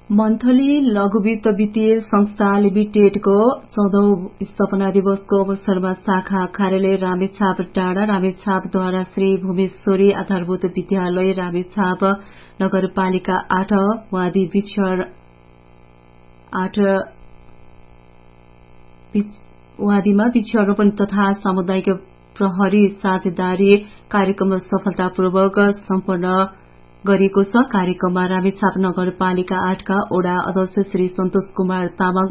Monthly लघुवित्त वित्तीय संस्था लिमिटेडको 14औं स्थापना दिवसको अवसरमा शाखा कार्यालय रामेछाप टाढा रामेछापद्वारा श्री भूमेश्वरी आधारभूत विद्यालय रामेछाप नगरपालिका 8 वादीमा वृक्षारोपण तथा सामुदायिक प्रहरी साझेदारी कार्यक्रम सफलतापूर्वक सम्पन्न गरिएको छ। कार्यक्रममा रामेछाप नगरपालिका 8 का ओडा अध्यक्ष श्री सन्तोष कुमार तामाङ,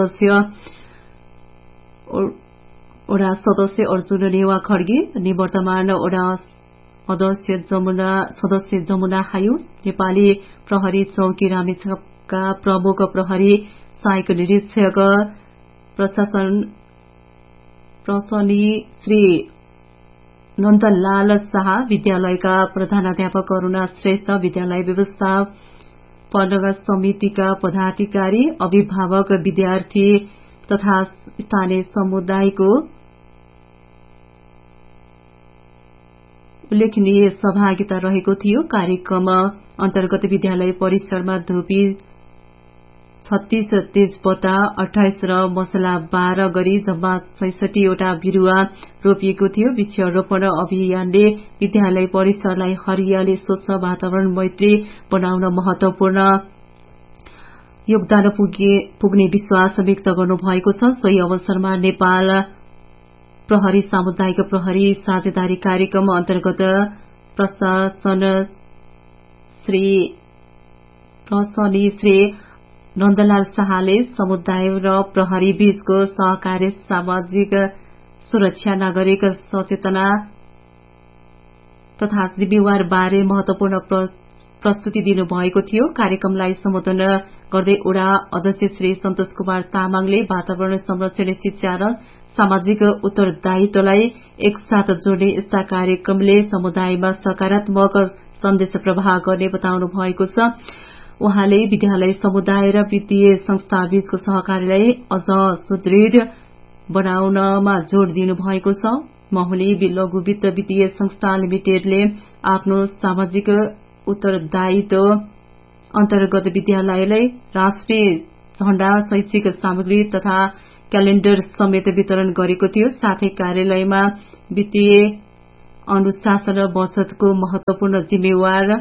ओडा सदस्य अर्जुन नेवा खड्गी, निवर्तमान ओडा सदस्य जमुना हायु, नेपाली प्रहरी चौकी रामेछापका प्रमुख प्रहरी सहायक निरीक्षक प्रशासनी श्री नन्दलाल शाह, विद्यालयका प्रधानाध्यापक अरूणा श्रेष्ठ, विद्यालय व्यवस्थापन समितिका पदाधिकारी, अभिभावक, विद्यार्थी तथा स्थानीय समुदायको उल्लेखनीय सहभागिता रहेको थियो। कार्यक्रम अन्तर्गत विद्यालय परिसरमा धुपी 36, तेजपत्ता 28 र मसला 12 गरी जम्मा 66 वटा बिरूवा रोपिएको थियो। वृक्षारोपण अभियानले विद्यालय परिसरलाई हरियाली, स्वच्छ वातावरण मैत्री बनाउन महत्वपूर्ण योगदान पुग्ने विश्वास व्यक्त गर्नुभएको छ। सोही अवसरमा नेपाल प्रहरी सामुदायिक प्रहरी साझेदारी कार्यक्रम अन्तर्गत प्रशासनी श्री नन्दलाल शाहले समुदाय र प्रहरी बीचको सहकार्य, सामाजिक सुरक्षा, नागरिक सचेतना तथा जिम्मेवार बारे महत्वपूर्ण प्रस्तुति दिनुभएको थियो। कार्यक्रमलाई सम्बोधन गर्दै ओडा अध्यक्ष श्री सन्तोष कुमार तामाङले वातावरण संरक्षण, शिक्षा र सामाजिक उत्तरदायित्वलाई एकसाथ जोड्ने यस्ता कार्यक्रमले समुदायमा सकारात्मक सन्देश प्रवाह गर्ने बताउनु भएको छ। उहाँले विद्यालय, समुदाय र वित्तीय संस्था बीचको सहकार्यलाई अझ सुदृढ बनाउनमा जोड़ दिनुभएको छ। महुली लघुवित्त वित्तीय संस्था लिमिटेडले आफ्नो सामाजिक उत्तरदायित्व अन्तर्गत विद्यालयलाई राष्ट्रिय झण्डा, शैक्षिक सामग्री तथा क्यालेण्डर समेत वितरण गरेको थियो। साथै कार्यालयमा वित्तीय अनुशासन र बचतको महत्वपूर्ण जिम्मेवार,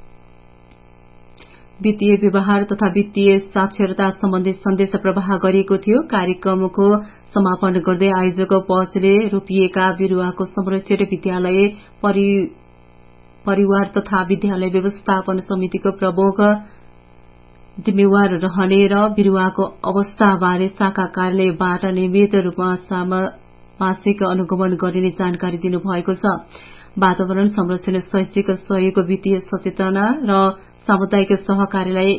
वित्तीय व्यवहार तथा वित्तीय साक्षरता सम्बन्धी सन्देश प्रवाह गरिएको थियो। कार्यक्रमको समापन गर्दै आयोजक पक्षले रोपिएका बिरूवाको संरक्षण विद्यालय परिवार तथा विद्यालय व्यवस्थापन समितिको प्रमुख जिम्मेवार रहने र बिरूवाको अवस्थाबारे शाखा कार्यालयबाट नियमित रूपमा मासिक अनुगमन गरिने जानकारी दिनुभएको छ। वातावरण संरक्षण, शैक्षिक सहयोग, वित्तीय सचेतना र सामुदायिक सहकार्यलाई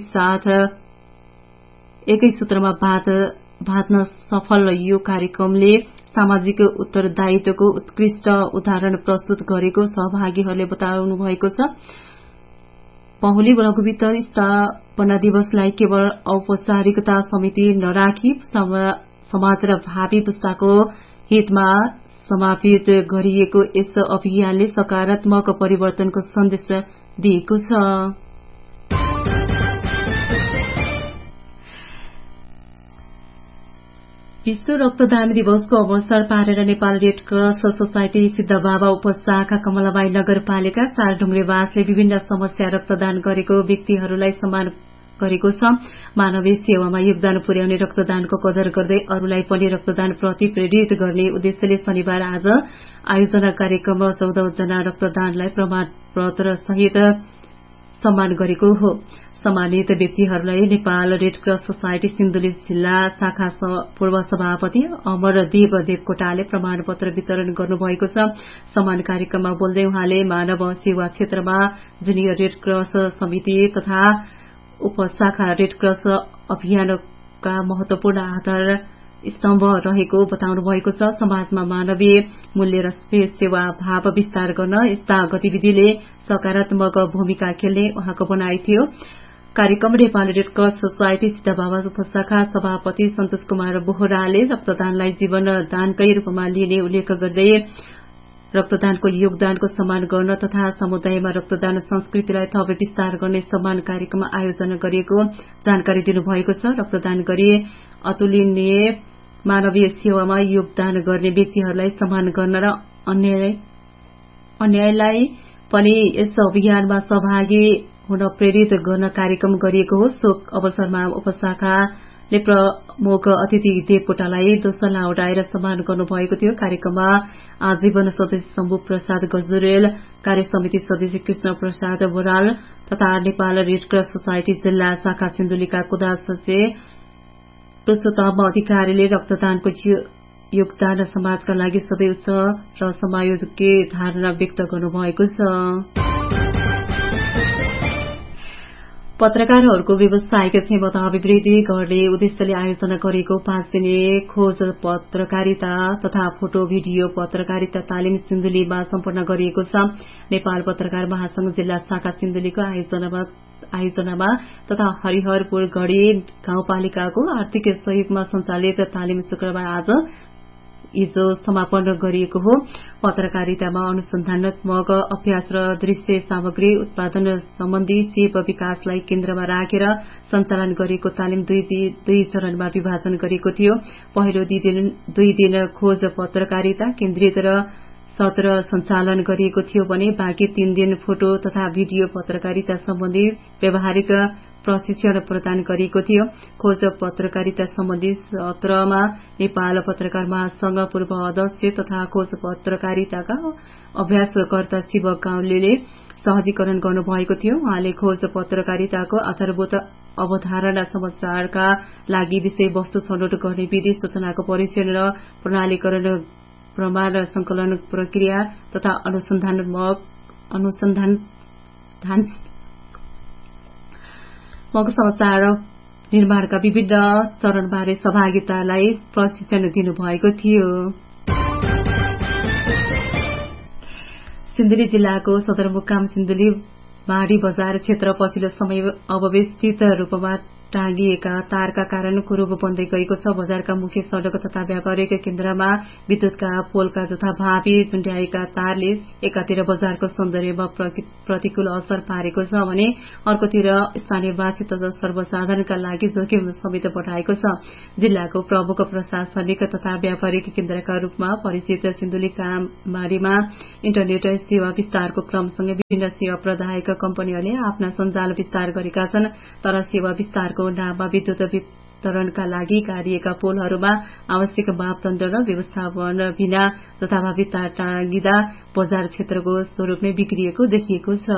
एकै सूत्रमा बाँध्न सफल यो कार्यक्रमले सामाजिक उत्तरदायित्वको उत्कृष्ट उदाहरण प्रस्तुत गरेको सहभागीहरूले बताउनु भएको छ। पहुली लघुवित्त स्थापना दिवसलाई केवल औपचारिकता समिति नराखी समाज र भावी पुस्ताको हितमा समापित गरिएको यस अभियानले सकारात्मक परिवर्तनको सन्देश दिएको छ। विश्व रक्तदान दिवसको अवसर पारेर Nepal red cross society Siddhababa उपशाखा Kamlabai नगरपालिका 4 ढुङ्ग्रेवासले विभिन्न समस्या रक्तदान गरेको व्यक्तिहरूलाई सम्मान गरेको छ। मानवीय सेवामा योगदान पुर्याउने रक्तदानको कदर गर्दै अरूलाई पनि रक्तदान प्रति प्रेरित गर्ने उद्देश्यले शनिबार आज आयोजना कार्यक्रममा 14 जना रक्तदानलाई प्रमाणपत्र सहित सम्मान गरेको हो। सम्मानित व्यक्तिहरूलाई Nepal red cross society Sindhuli जिल्ला शाखा पूर्व सभापति अमरदेव देवकोटाले प्रमाणपत्र वितरण गर्नुभएको छ। सम्मान कार्यक्रममा बोल्दै उहाँले मानव सेवा क्षेत्रमा जुनियर रेड क्रस समिति तथा उपशाखा रेड क्रस अभियानका महत्वपूर्ण आधार स्तम्भ रहेको बताउनु भएको छ। समाजमा मानवीय मूल्य र सेवा भाव विस्तार गर्न यस्ता गतिविधिले सकारात्मक भूमिका खेल्ने उहाँको भनाइ थियो। कार्यक्रम Nepal red cross society Siddhababa उपशाखा सभापति सन्तोष कुमार बोहराले रक्तदानलाई जीवन दानकै रूपमा लिने उल्लेख गर्दै रक्तदानको योगदानको सम्मान गर्न तथा समुदायमा रक्तदान संस्कृतिलाई थप विस्तार गर्ने सम्मान कार्यक्रम आयोजना गरिएको जानकारी दिनुभएको छ। रक्तदान गरी अतुलनीय मानवीय सेवामा योगदान गर्ने व्यक्तिहरूलाई सम्मान गर्न र अन्यलाई पनि यस अभियानमा सहभागी हुन प्रेरित गर्न कार्यक्रम गरिएको हो। सो अवसरमा उपशाखाले प्रमुख अतिथि देवकोटालाई दोस्रो उडाएर सम्मान गर्नुभएको थियो। कार्यक्रममा आजीवन सदस्य शम्भु प्रसाद गजुरेल, कार्य समिति सदस्य कृष्ण प्रसाद बोराल तथा नेपाल रेडक्रस सोसाइटी जिल्ला शाखा सिन्धुलीका कोषाध्यक्ष पुरुषोत्तम अधिकारीले रक्तदानको योगदान समाजका लागि सधैँ उच्च र समायोजकीय धारणा व्यक्त गर्नुभएको छ। पत्रकारहरूको व्यवसायिक क्षमता अभिवृद्धि गर्ने उद्देश्यले आयोजना गरिएको 5 दिने खोज पत्रकारिता तथा फोटो भिडियो पत्रकारिता तालिम सिन्धुलीमा सम्पन्न गरिएको छ। नेपाल पत्रकार महासंघ जिल्ला शाखा सिन्धुलीको आयोजनामा तथा हरिहरपुर गढी गाउँपालिकाको आर्थिक सहयोगमा सञ्चालित तालिम शुक्रबार हिजो समापन गरिएको हो। पत्रकारितामा अनुसन्धानात्मक अभ्यास र दृश्य सामग्री उत्पादन सम्बन्धी सेव विकासलाई केन्द्रमा राखेर सञ्चालन गरिएको तालिम दुई चरणमा विभाजन गरिएको थियो। पहिलो 2 दिन खोज पत्रकारिता केन्द्रित र सत्र सञ्चालन गरिएको थियो भने बाँकी 3 दिन फोटो तथा भिडियो पत्रकारिता सम्बन्धी व्यावहारिक प्रशिक्षण प्रदान गरिएको थियो। खोज पत्रकारिता सम्बन्धी सत्रमा नेपाल पत्रकार महासंघ पूर्व अध्यक्ष तथा खोज पत्रकारिताका अभ्यासकर्ता शिव गाउँलेले सहजीकरण गर्नुभएको थियो। उहाँले खोज पत्रकारिताको आधारभूत अवधारणा, समाचारका लागि विषयवस्तु छनौट गर्ने विधि, सूचनाको परीक्षण र प्रणालीकरण, प्रमाण संकलन प्रक्रिया तथा अनुसन्धानत्मक समाचार निर्माणका विभिन्न चरणबारे सहभागितालाई प्रशिक्षण दिनुभएको थियो। सिन्धुली जिल्लाको सदरमुकाम सिन्धुली बाढी बजार क्षेत्र पछिल्लो समय अव्यवस्थित रूपमा टाँगिएका तारका कारण कुरूप बन्दै गएको छ। बजारका मुख्य सड़क तथा व्यापारिक केन्द्रमा विद्युतका पोलका जथाभावी झुण्ड्याएका तारले एकातिर बजारको सौन्दर्यमा प्रतिकूल असर पारेको छ भने अर्कोतिर स्थानीयवासी तथा सर्वसाधारणका लागि जोखिम समेत बढ़ाएको छ। जिल्लाको प्रमुख प्रशासनिक तथा व्यापारिक केन्द्रका रूपमा परिचित सिन्धुली कामबारीमा इन्टरनेट सेवा विस्तारको क्रमसँगै विभिन्न सेवा प्रदायक कम्पनीहरूले आफ्ना सञ्जाल विस्तार गरेका छन्। तर सेवा विस्तारको नाममा विद्युत वितरणका लागि गाडिएका पोलहरूमा आवश्यक मापदण्ड र व्यवस्थापन बिना जथाभावी तार टाँगिँदा बजार क्षेत्रको स्वरूप नै बिग्रिएको देखिएको छ।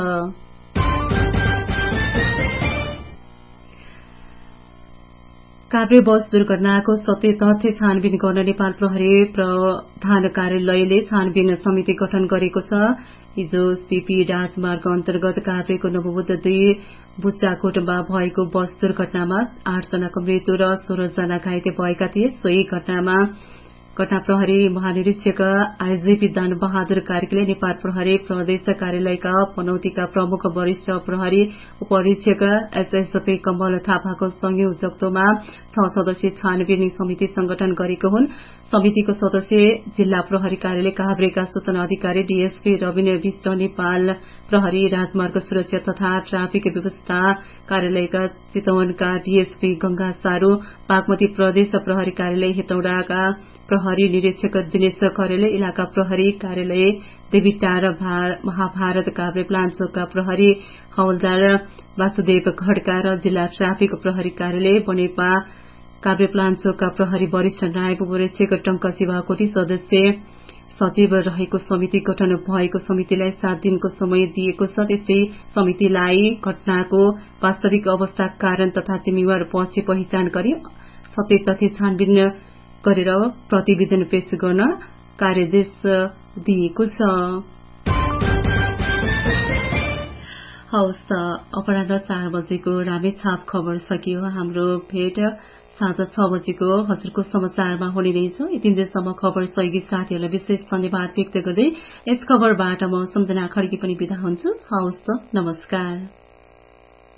काभ्रे बस दुर्घटनाको सत्य तथ्य छानबिन गर्न नेपाल प्रहरी प्रधान कार्यालयले छानबिन समिति गठन गरेको छ। हिजो सीपी राजमार्ग अन्तर्गत काभ्रेको नवबुद्ध 2 बुच्चाकोटमा भएको बस दुर्घटनामा 8 जनाको मृत्यु र 16 जना घाइते भएका थिए। सोही घटना प्रहरी महानिरीक्षक आईजीपी दान बहादुर कार्कीले नेपाल प्रहरी प्रदेश कार्यालयका पनौतीका प्रमुख वरिष्ठ प्रहरी उपरीक्षक एसएसपी कमल थापाको संयोजकत्वमा 6 सदस्यीय छानबिन समिति संगठन गरेको हुन्। समितिको सदस्य जिल्ला प्रहरी कार्यालय काभ्रेका सूचना अधिकारी डीएसपी रविन विष्ट, नेपाल प्रहरी राजमार्ग सुरक्षा तथा ट्राफिक व्यवस्था कार्यालयका चितवनका डीएसपी गंगा सारू, बागमती प्रदेश प्रहरी कार्यालय हेटौडाका प्रहरी निरीक्षक दिनेश खरेल, इलाका प्रहरी कार्यालय देवीटार महाभारत काभ्रे प्लान्चोकका प्रहरी हवलदार वासुदेव खड्का र जिल्ला ट्राफिक प्रहरी कार्यालय बनेपा काभ्रे प्लान्चोकका प्रहरी वरिष्ठ नायब उपरीक्षक टंक शिवाकोटी सदस्य सचिव रहेको समिति गठन भएको समितिलाई 7 दिनको समय दिएको छ। त्यसै समितिलाई घटनाको वास्तविक अवस्था, कारण तथा जिम्मेवार पक्ष पहिचान गरी सत्य तथ्य छानबिन गरेर प्रतिवेदन पेश गर्न कार्यदेश दिएको छ। हवस्, अपराह्न 4 बजेको रामेछाप खबर सकियो। हाम्रो भेट साँझ 6 बजेको हजुरको समाचारमा हुने नै छ। यति दिनसम्म खबर सहयोगी साथीहरूलाई विशेष धन्यवाद व्यक्त गर्दै यस खबरबाट म सम्झना खड्की पनि बिदा हुन्छु। हवस्, नमस्कार।